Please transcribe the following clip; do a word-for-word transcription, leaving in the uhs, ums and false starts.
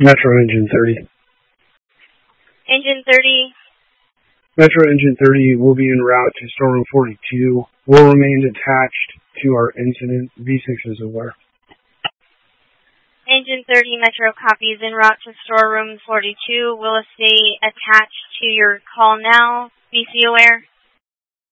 Metro Engine thirty. Engine thirty. Metro Engine thirty will be en route to storeroom forty-two. Will remain attached to our incident. V six is aware. Engine thirty, Metro copies en route to storeroom forty-two. Will stay attached to your call now. V C aware.